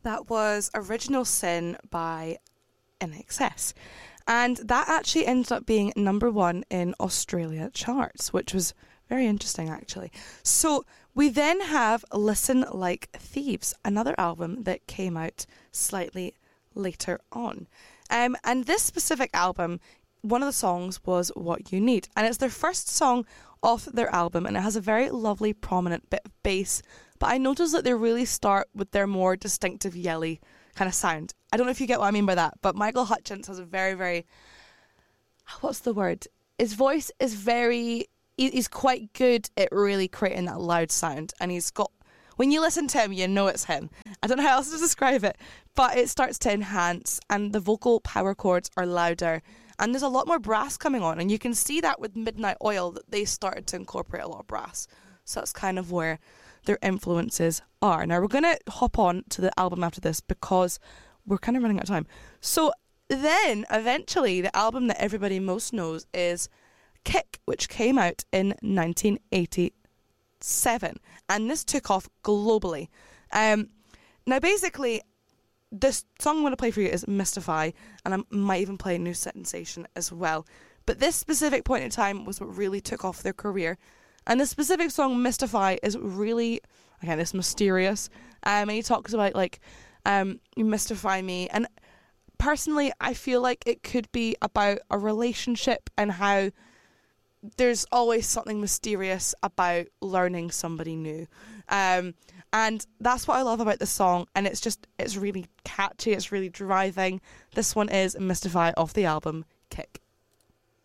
That was Original Sin by INXS. And that actually ended up being number 1 in Australia charts, which was very interesting, actually. So we then have Listen Like Thieves, another album that came out slightly later on. And this specific album, one of the songs was What You Need. And it's their first song off their album, and it has a very lovely, prominent bit of bass. But I noticed that they really start with their more distinctive yelly kind of sound. I don't know if you get what I mean by that, but Michael Hutchence has a very, very... What's the word? His voice is very... He's quite good at really creating that loud sound. And he's got... When you listen to him, you know it's him. I don't know how else to describe it. But it starts to enhance, and the vocal power chords are louder. And there's a lot more brass coming on. And you can see that with Midnight Oil, that they started to incorporate a lot of brass. So that's kind of where their influences are. Now, we're going to hop on to the album after this because we're kind of running out of time. So then, eventually, the album that everybody most knows is Kick, which came out in 1987. And this took off globally. Now, basically, this song I'm going to play for you is Mystify, and I might even play New Sensation as well. But this specific point in time was what really took off their career. And the specific song Mystify is really, again, it's mysterious. And he talks about, like, you mystify me. And personally, I feel like it could be about a relationship and how there's always something mysterious about learning somebody new. And that's what I love about the song. And it's really catchy. It's really driving. This one is Mystify off the album